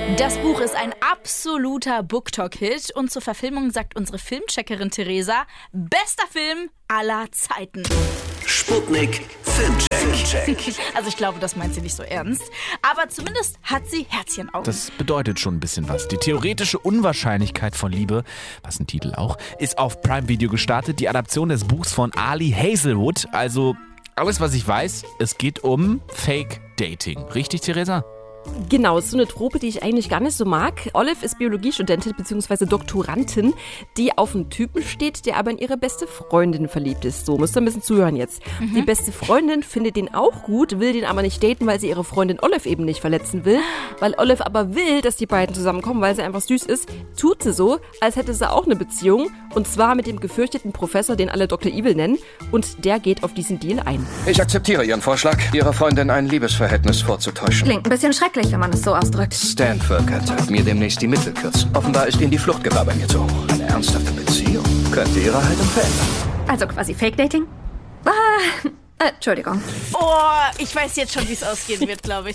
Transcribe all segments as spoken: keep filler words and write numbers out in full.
Das Buch ist ein absoluter BookTok-Hit und zur Verfilmung sagt unsere Filmcheckerin Theresa, bester Film aller Zeiten. Sputnik Filmcheck. Also ich glaube, das meint sie nicht so ernst. Aber zumindest hat sie Herzchenaugen. Das bedeutet schon ein bisschen was. Die theoretische Unwahrscheinlichkeit von Liebe, was ein Titel auch, ist auf Prime Video gestartet. Die Adaption des Buchs von Ali Hazelwood. Also alles, was ich weiß, es geht um Fake Dating. Richtig, Theresa? Genau, ist so eine Trope, die ich eigentlich gar nicht so mag. Olive ist Biologiestudentin bzw. Doktorandin, die auf einen Typen steht, der aber in ihre beste Freundin verliebt ist. So, müsst ihr ein bisschen zuhören jetzt. Mhm. Die beste Freundin findet den auch gut, will den aber nicht daten, weil sie ihre Freundin Olive eben nicht verletzen will. Weil Olive aber will, dass die beiden zusammenkommen, weil sie einfach süß ist, tut sie so, als hätte sie auch eine Beziehung. Und zwar mit dem gefürchteten Professor, den alle Doktor Evil nennen. Und der geht auf diesen Deal ein. Ich akzeptiere Ihren Vorschlag, Ihrer Freundin ein Liebesverhältnis vorzutäuschen. Klingt ein bisschen schrecklich, wenn man es so ausdrückt. Stanford könnte mir demnächst die Mittel kürzen. Offenbar ist Ihnen die Fluchtgefahr bei mir zu hoch. Eine ernsthafte Beziehung könnte Ihre Haltung verändern. Also quasi Fake-Dating? Ah, äh, Entschuldigung. Oh, ich weiß jetzt schon, wie es ausgehen wird, glaube ich.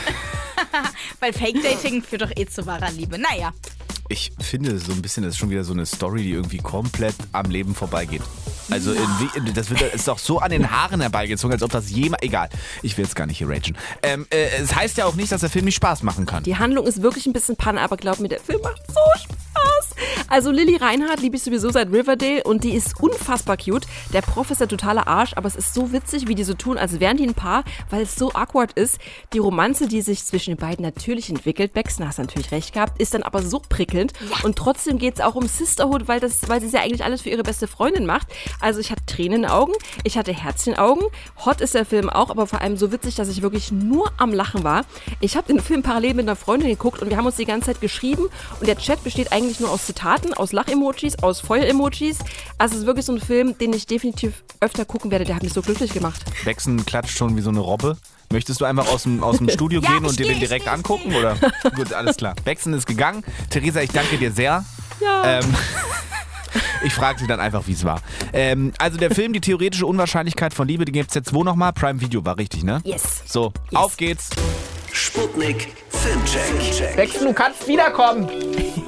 Weil Fake-Dating führt doch eh zu wahrer Liebe. Naja. Ich finde so ein bisschen, das ist schon wieder so eine Story, die irgendwie komplett am Leben vorbeigeht. Also in, das wird, ist doch so an den Haaren herbeigezogen, als ob das jemand... Egal, ich will jetzt gar nicht hier ragen. Ähm, äh, es heißt ja auch nicht, dass der Film nicht Spaß machen kann. Die Handlung ist wirklich ein bisschen Panne, aber glaub mir, der Film macht so Spaß. Also Lily Reinhardt liebe ich sowieso seit Riverdale und die ist unfassbar cute. Der Prof ist der totale Arsch, aber es ist so witzig, wie die so tun, als wären die ein Paar, weil es so awkward ist. Die Romanze, die sich zwischen den beiden natürlich entwickelt, Baxter hat natürlich recht gehabt, ist dann aber so prickelnd. Ja. Und trotzdem geht es auch um Sisterhood, weil, das, weil sie ja eigentlich alles für ihre beste Freundin macht. Also ich hatte Tränen in den Augen, ich hatte Herzchen in den Augen. Hot ist der Film auch, aber vor allem so witzig, dass ich wirklich nur am Lachen war. Ich habe den Film parallel mit einer Freundin geguckt und wir haben uns die ganze Zeit geschrieben und der Chat besteht eigentlich nur aus Zitaten, aus Lach-Emojis, aus Feuer-Emojis. Also es ist wirklich so ein Film, den ich definitiv öfter gucken werde. Der hat mich so glücklich gemacht. Baxter klatscht schon wie so eine Robbe. Möchtest du einfach aus dem, aus dem Studio ja, gehen und dir geh, den direkt geh, angucken? Oder? Gut, alles klar. Baxter ist gegangen. Theresa, ich danke dir sehr. Ja. Ähm, ich frage sie dann einfach, wie es war. Ähm, also der Film, die theoretische Unwahrscheinlichkeit von Liebe, den gibt es jetzt wo nochmal? Prime Video war richtig, ne? Yes. So, yes. Auf geht's. Sputnik Filmcheck. Baxter, du kannst wiederkommen.